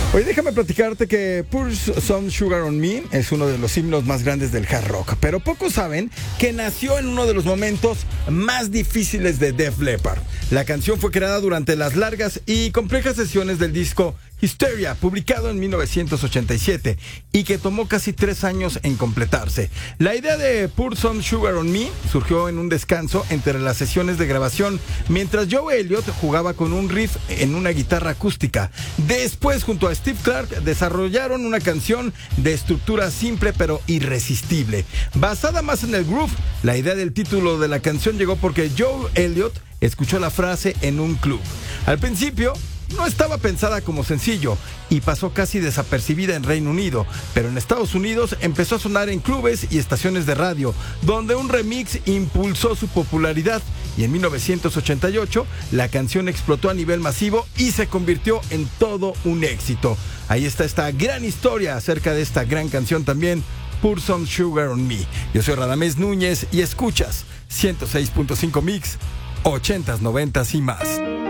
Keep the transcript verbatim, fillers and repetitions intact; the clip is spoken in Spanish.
Oye, déjame platicarte que Pour Some Sugar on Me es uno de los himnos más grandes del hard rock, pero pocos saben que nació en uno de los momentos más difíciles de Def Leppard. La canción fue creada durante las largas y complejas sesiones del disco Hysteria, publicado en mil novecientos ochenta y siete, y que tomó casi tres años en completarse. La idea de Pour Some Sugar on Me surgió en un descanso entre las sesiones de grabación, mientras Joe Elliott jugaba con un riff en una guitarra acústica. Después, junto a Steve Clark, desarrollaron una canción de estructura simple pero irresistible. Basada más en el groove, la idea del título de la canción llegó porque Joe Elliott escuchó la frase en un club. Al principio, no estaba pensada como sencillo y pasó casi desapercibida en Reino Unido, pero en Estados Unidos empezó a sonar en clubes y estaciones de radio, donde un remix impulsó su popularidad, y en mil novecientos ochenta y ocho la canción explotó a nivel masivo y se convirtió en todo un éxito. Ahí está esta gran historia acerca de esta gran canción también, Pour Some Sugar on Me. Yo soy Radamés Núñez y escuchas ciento seis punto cinco Mix, ochentas, noventas y más.